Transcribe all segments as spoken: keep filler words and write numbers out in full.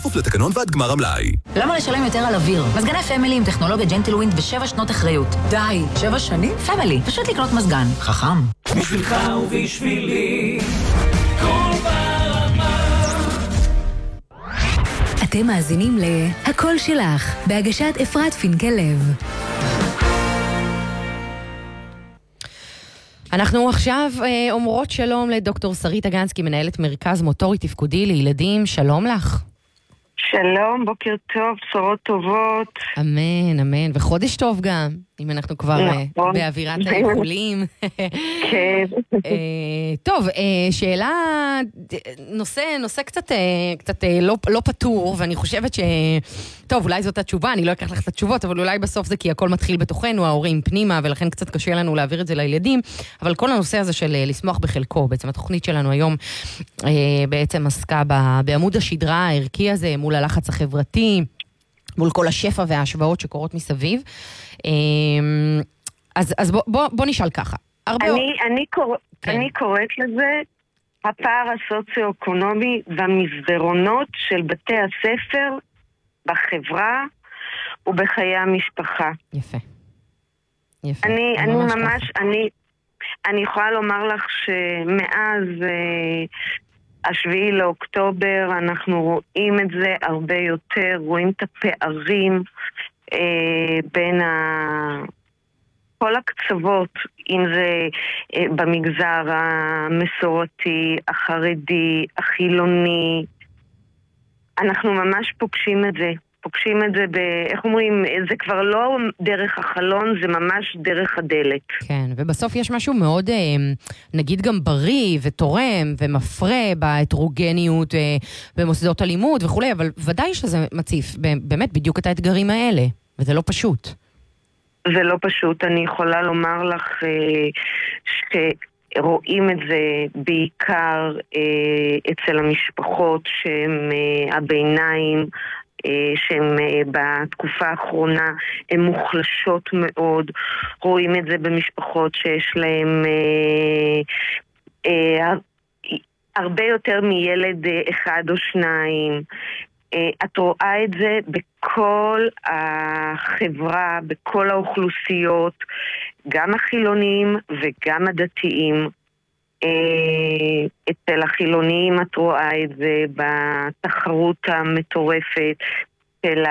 כפוף לתקנון ועד גמר המלאי. למה לשלם יותר על אוויר? מזגני פמילי עם טכנולוגיה ג'נטלווינד ושבע שנות אחריות. די, שבע שנים? פמילי, פשוט לקנות מזגן. חכם. בשבילך ובשבילי, כל ברמה. אתם מאזינים ל"הכל שלך", בהגשת אפרת פינקל-לב. אנחנו עכשיו אה, אומרות שלום לדוקטור שרית אגנסקי, מנהלת מרכז מוטורי תפקודי לילדים. שלום לך. שלום, בוקר טוב, בשורות טובות. אמן, אמן, וחודש טוב גם, אם אנחנו כבר נכון. באווירת האיחולים. כן. טוב, שאלה, נושא, נושא קצת, קצת לא, לא פתור, ואני חושבת ש... טוב, אולי זאת התשובה, אני לא אקח לך את התשובות, אבל אולי בסוף זה כי הכל מתחיל בתוכנו, ההורים פנימה, ולכן קצת קשה לנו להעביר את זה לילדים, אבל כל הנושא הזה של לשמוח בחלקו, בעצם התוכנית שלנו היום בעצם עסקה בעמוד השדרה הערכי הזה, מול הלחץ החברתי, מול כל השפע וההשוואות שקורות מסביב. אז, אז בוא, בוא, בוא נשאל ככה. הרבה... אני, אני, קורא, כן. אני קוראת לזה הפער הסוציו-אקונומי במסדרונות של בתי הספר, בחברה ובחיי המשפחה. יפה. יפה. אני, אני ממש, ממש אני, אני יכולה לומר לך שמאז אה, השביעי לאוקטובר אנחנו רואים את זה הרבה יותר, רואים את הפערים אה, בין ה... כל הקצוות, אם זה אה, במגזר המסורתי, החרדי, החילוני, אנחנו ממש פוגשים את זה. פוגשים את זה, ב, איך אומרים, זה כבר לא דרך החלון, זה ממש דרך הדלת. כן, ובסוף יש משהו מאוד, נגיד גם בריא ותורם ומפרה בהטרוגניות במוסדות הלימוד וכו', אבל ודאי שזה מציף באמת בדיוק את האתגרים האלה, וזה לא פשוט. זה לא פשוט, אני יכולה לומר לך ש... רואים את זה בעיקר אה, אצל המשפחות שהן אה, הביניים, אה, שהן אה, בתקופה האחרונה הן מוחלשות מאוד. רואים את זה במשפחות שיש להן אה, אה, הרבה יותר מילד אה, אחד או שניים. אה, את רואה את זה בכל החברה, בכל האוכלוסיות, גם החילונים וגם הדתיים. אצל החילונים את רואה את זה בתחרות המטורפת של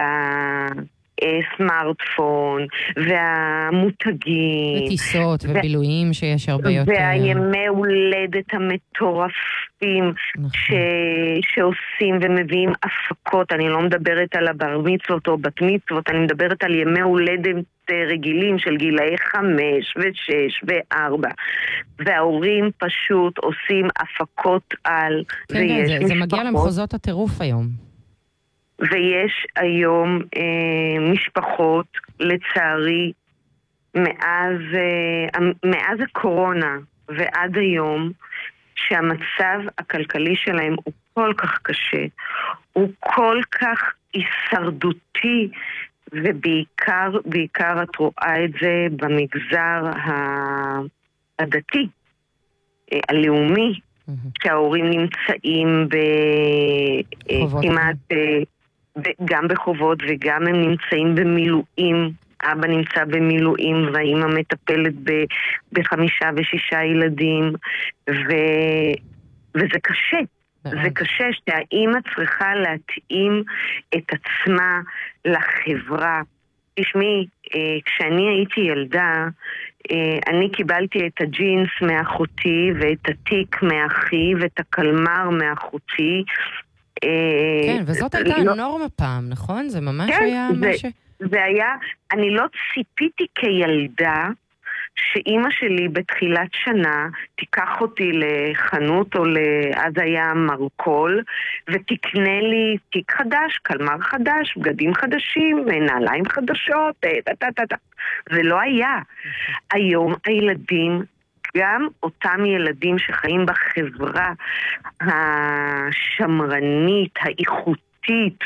הסמארטפון והמותגים. וטיסות ובילויים שיש הרבה יותר. והימי הולדת המטורפים ש... שעושים ומביאים הפקות. אני לא מדברת על הבר מצוות או בת מצוות, אני מדברת על ימי הולדת רגילים של גילאי חמש ושש וארבע, וההורים פשוט עושים הפקות על. כן, זה, זה מגיע למחוזות הטירוף היום. ויש היום אה, משפחות, לצערי, מאז, אה, מאז הקורונה ועד היום, שהמצב הכלכלי שלהם הוא כל כך קשה, הוא כל כך הישרדותי, ובעיקר, בעיקר את רואה את זה במגזר הדתי, הלאומי, שההורים נמצאים כמעט גם בחובות וגם הם נמצאים במילואים. אבא נמצא במילואים והאמא מטפלת בחמישה ושישה ילדים, וזה קשה. זה קשה שהאימא צריכה להתאים את עצמה לחברה. תשמעי, כשאני הייתי ילדה, אני קיבלתי את הג'ינס מאחותי ואת התיק מאחי ואת הקלמר מאחותי. כן, וזאת הייתה הנורמה פעם, נכון? זה ממש היה משהו... זה היה, אני לא ציפיתי כילדה שאימא שלי בתחילת שנה תיקח אותי לחנות או אז היה מרקול ותקנה לי תיק חדש, קלמר חדש, בגדים חדשים, נעליים חדשות, זה לא היה. היום הילדים, גם אותם ילדים שחיים בחברה השמרנית, האיכותית,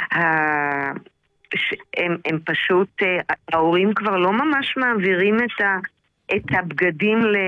הם, הם פשוט, ההורים כבר לא ממש מעבירים את, ה, את הבגדים